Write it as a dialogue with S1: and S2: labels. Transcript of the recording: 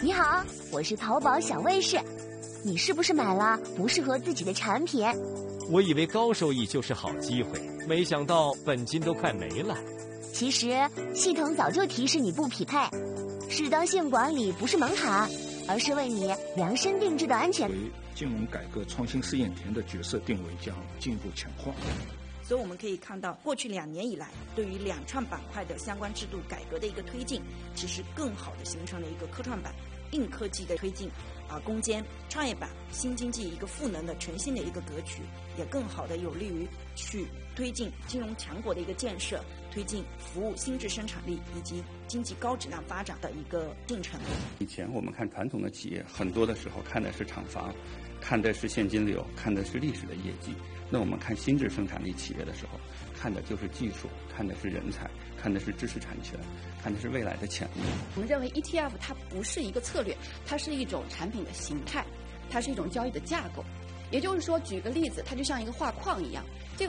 S1: 你好，我是淘宝小卫士，你是不是买了不适合自己的产品？
S2: 我以为高收益就是好机会，没想到本金都快没了。
S1: 其实系统早就提示你不匹配，适当性管理不是门槛，而是为你量身定制的安全。
S3: 为金融改革创新试验田的角色定位将进一步强化。
S4: 所以我们可以看到，过去2年以来，对于两创板块的相关制度改革的一个推进，其实更好的形成了一个科创板、硬科技的推进，攻坚创业板、新经济一个赋能的全新的一个格局，也更好的有利于去推进金融强国的一个建设，推进服务新质生产力以及经济高质量发展的一个进程。
S5: 以前我们看传统的企业，很多的时候看的是厂房，看的是现金流，看的是历史的业绩。那我们看新质生产力企业的时候，看的就是技术，看的是人才，看的是知识产权，看的是未来的潜力。
S6: 我们认为 ETF 它不是一个策略，它是一种产品的形态，它是一种交易的架构。也就是说，举个例子，它就像一个画框一样。